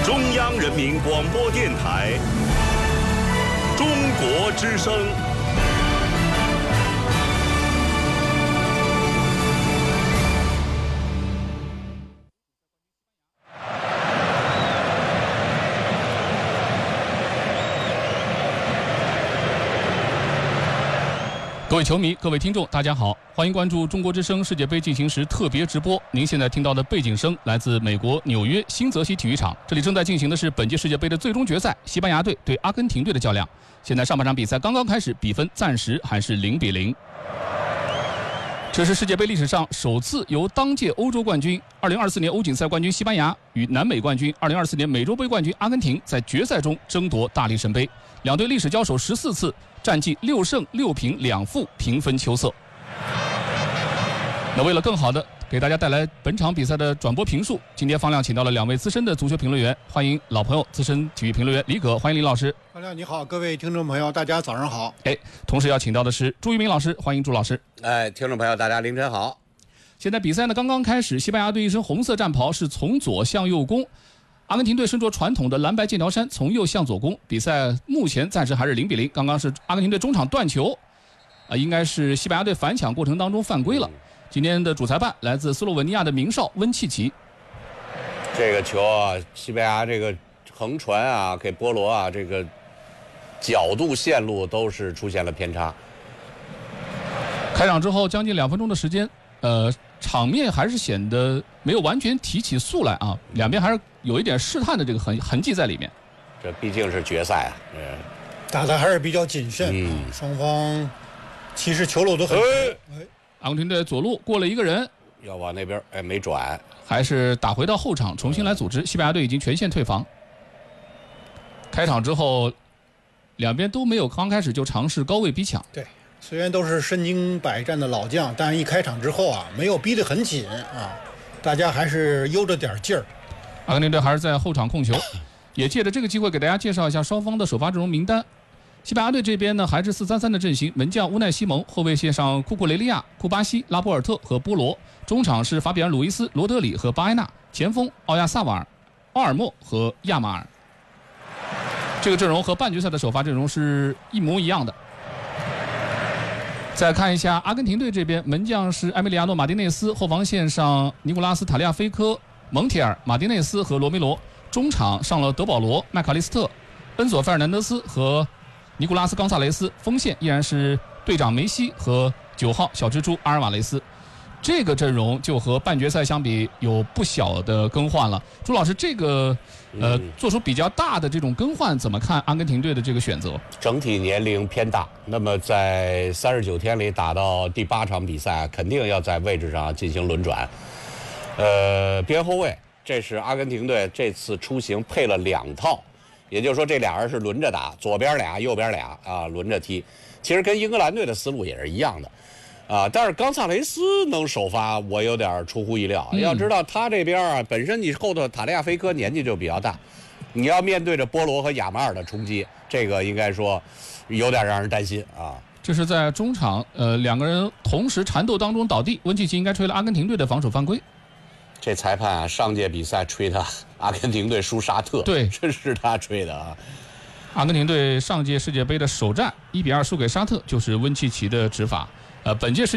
中央人民广播电台中国之声。 各位球迷、各位听众，大家好，欢迎关注中国之声世界杯进行时特别直播。您现在听到的背景声来自美国纽约新泽西体育场，这里正在进行的是本届世界杯的最终决赛，西班牙队对阿根廷队的较量。现在上半场比赛刚刚开始，比分暂时还是0-0。这是世界杯历史上首次由当届欧洲冠军2024年欧锦赛冠军西班牙与南美冠军2024年美洲杯冠军阿根廷在决赛中争夺大力神杯。两队历史交手14次，战绩6胜6平2负，平分秋色。那为了更好的给大家带来本场比赛的转播评述，今天方亮请到了2位资深的足球评论员，欢迎老朋友资深体育评论员李可，欢迎李老师。 方亮你好，各位听众朋友，大家早上好。 同时要请到的是朱一鸣老师，欢迎朱老师。 听众朋友大家凌晨好。 现在比赛呢刚刚开始，西班牙队一身红色战袍是从左向右攻。阿根廷队身着传统的蓝白剑条衫，从右向左攻。比赛目前暂时还是0-0。刚刚是阿根廷队中场断球，应该是西班牙队反抢过程当中犯规了。今天的主裁判来自斯洛文尼亚的名哨温契奇。 这个球啊，西班牙这个横传啊，给波罗啊，这个角度线路都是出现了偏差。 开场之后将近2分钟的时间，场面还是显得没有完全提起速来啊，两边还是有一点试探的这个痕迹在里面。 这毕竟是决赛啊， 打得还是比较谨慎，双方其实球路都很阿根廷队左路过了一个人， 要往那边没转， 还是打回到后场重新来组织。西班牙队已经全线退防。开场之后，两边都没有刚开始就尝试高位逼抢。 对。虽然都是身经百战的老将，但是一开场之后啊，没有逼得很紧啊，大家还是悠着点劲儿。 阿根廷队还是在后场控球，也借着这个机会给大家介绍一下双方的首发阵容名单。西班牙队这边呢还是4-3-3的阵型，门将乌奈西蒙，后卫线上库库雷利亚、库巴西、拉波尔特和波罗，中场是法比安·鲁伊斯、罗德里和巴埃纳，前锋奥亚萨瓦尔、奥尔莫和亚马尔。这个阵容和半决赛的首发阵容是一模一样的。再看一下阿根廷队这边，门将是埃米利亚诺·马丁内斯，后防线上尼古拉斯·塔利亚菲科、蒙铁尔、马丁内斯和罗梅罗，中场上了德保罗、麦卡利斯特、恩佐·费尔南德斯和尼古拉斯·冈萨雷斯，锋线依然是队长梅西和9号小蜘蛛阿尔瓦雷斯。这个阵容就和半决赛相比有不小的更换了。朱老师，这个做出比较大的这种更换，怎么看阿根廷队的这个选择？ 整体年龄偏大，那么在39天里打到第8场比赛，肯定要在位置上进行轮转。边后卫，这是阿根廷队这次出行配了2套，也就是说这俩人是轮着打，左边俩，右边俩啊，轮着踢。其实跟英格兰队的思路也是一样的。但是冈萨雷斯能首发，我有点出乎意料。要知道他这边啊，本身你后头塔利亚菲科年纪就比较大，你要面对着波罗和亚马尔的冲击，这个应该说有点让人担心啊。 这是在中场，两个人同时缠斗当中倒地，温契奇应该吹了阿根廷队的防守犯规。 这裁判啊，上届比赛吹的阿根廷队输沙特， 对， 这是他吹的啊。 阿根廷队上届世界杯的首战1-2输给沙特，就是温契奇的执法。本届世